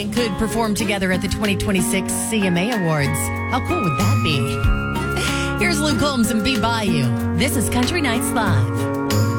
could perform together at the 2026 CMA Awards. How cool would that be? Here's Luke Combs and Be By You. This is Country Nights Live.